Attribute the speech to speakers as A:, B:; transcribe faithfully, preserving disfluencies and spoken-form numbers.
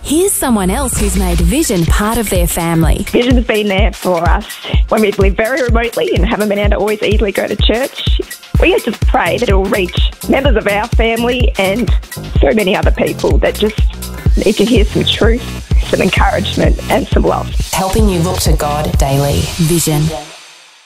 A: Here's someone else who's made Vision part of their family.
B: Vision's been there for us when we've lived very remotely and haven't been able to always easily go to church. We just pray that it will reach members of our family and so many other people that just need to hear some truth, some encouragement and some love.
A: Helping you look to God daily. Vision.